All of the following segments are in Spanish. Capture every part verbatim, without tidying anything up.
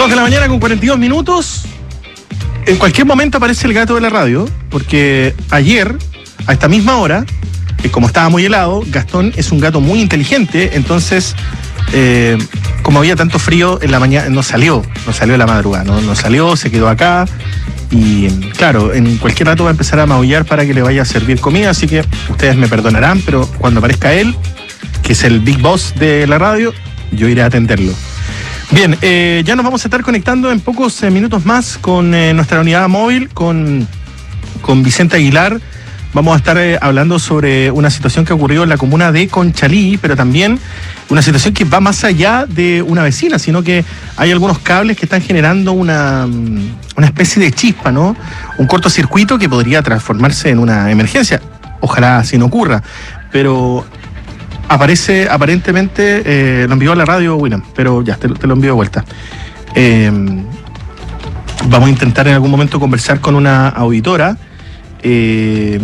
Dos de la mañana con cuarenta y dos minutos. En cualquier momento aparece el gato de la radio, porque ayer, a esta misma hora, eh, como estaba muy helado, Gastón es un gato muy inteligente, entonces, eh, como había tanto frío en la mañana, no salió, no salió a la madrugada, no, no salió, se quedó acá. Y claro, en cualquier rato va a empezar a maullar para que le vaya a servir comida, así que ustedes me perdonarán, pero cuando aparezca él, que es el Big Boss de la radio, yo iré a atenderlo. Bien, eh, ya nos vamos a estar conectando en pocos eh, minutos más con eh, nuestra unidad móvil, con, con Vicente Aguilar. Vamos a estar eh, hablando sobre una situación que ocurrió en la comuna de Conchalí, pero también una situación que va más allá de una vecina, sino que hay algunos cables que están generando una, una especie de chispa, ¿no? Un cortocircuito que podría transformarse en una emergencia. Ojalá así no ocurra, pero aparece, aparentemente, eh, lo envió a la radio William, pero ya, te, te lo envío de vuelta. Eh, vamos a intentar en algún momento conversar con una auditora. Eh,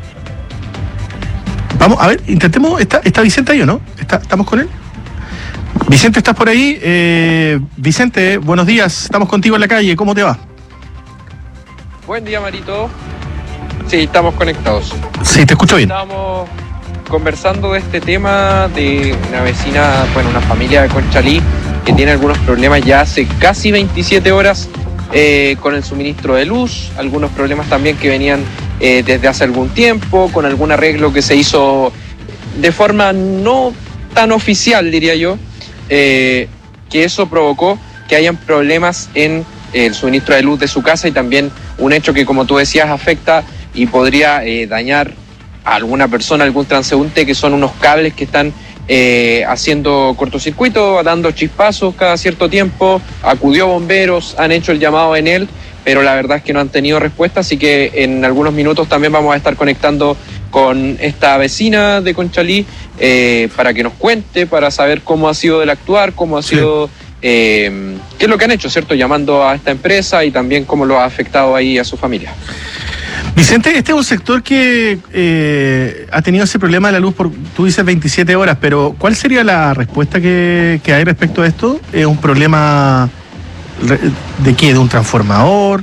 vamos, a ver, intentemos, ¿está, está Vicente ahí o no? ¿Está, ¿Estamos con él? Vicente, ¿estás por ahí? Eh, Vicente, buenos días, estamos contigo en la calle, ¿cómo te va? Buen día, Marito. Sí, estamos conectados. Sí, te escucho bien. Estábamos conversando de este tema de una vecina, bueno, una familia de Conchalí que tiene algunos problemas ya hace casi veintisiete horas eh, con el suministro de luz, algunos problemas también que venían eh, desde hace algún tiempo, con algún arreglo que se hizo de forma no tan oficial, diría yo, eh, que eso provocó que hayan problemas en el suministro de luz de su casa y también un hecho que, como tú decías, afecta y podría eh, dañar a alguna persona, algún transeúnte, que son unos cables que están eh, haciendo cortocircuito, dando chispazos cada cierto tiempo. Acudió bomberos, han hecho el llamado en él, pero la verdad es que no han tenido respuesta, así que en algunos minutos también vamos a estar conectando con esta vecina de Conchalí eh, para que nos cuente, para saber cómo ha sido el actuar, cómo ha sido, sí. eh, qué es lo que han hecho, ¿cierto? Llamando a esta empresa y también cómo lo ha afectado ahí a su familia. Vicente, este es un sector que eh, ha tenido ese problema de la luz por, tú dices veintisiete horas, pero ¿cuál sería la respuesta que, que hay respecto a esto? ¿Es un problema de qué? ¿De un transformador?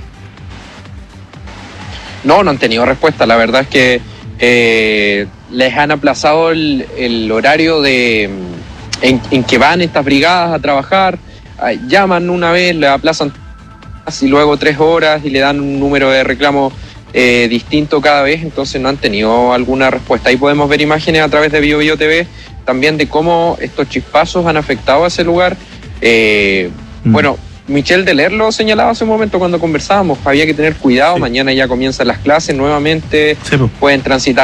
No, no han tenido respuesta. La verdad es que eh, les han aplazado el, el horario de en, en que van estas brigadas a trabajar. Llaman una vez, le aplazan y luego tres horas y le dan un número de reclamo Eh, distinto cada vez, entonces no han tenido alguna respuesta. Ahí podemos ver imágenes a través de Bio Bio T V también de cómo estos chispazos han afectado a ese lugar. Eh, mm. Bueno, Michelle Deler lo señalaba hace un momento cuando conversábamos, había que tener cuidado, sí. Mañana ya comienzan las clases nuevamente, sí, pues. Pueden transitar